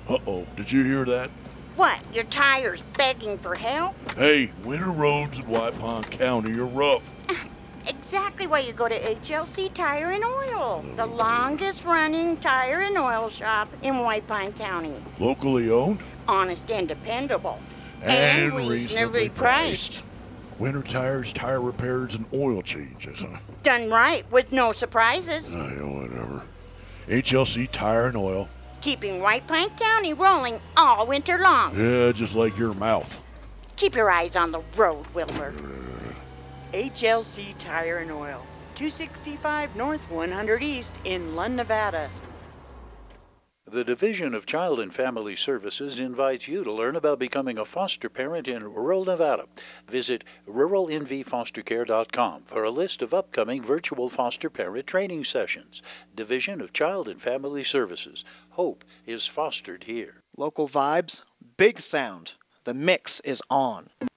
Uh-oh, did you hear that? What, your tire's begging for help? Hey, winter roads in White Pond County are rough. Exactly why you go to HLC Tire and Oil, the longest running tire and oil shop in White Pine County. Locally owned Honest and dependable. and reasonably priced. Winter tires, tire repairs, and oil changes, huh? Done right with no surprises. Oh, yeah, whatever. HLC Tire and Oil. Keeping White Pine County rolling all winter long. Yeah, just like your mouth. Keep your eyes on the road, Wilbur. HLC Tire and Oil, 265 North 100 East in Lund, Nevada. The Division of Child and Family Services invites you to learn about becoming a foster parent in rural Nevada. Visit ruralnvfostercare.com for a list of upcoming virtual foster parent training sessions. Division of Child and Family Services. Hope is fostered here. Local vibes, big sound. The mix is on.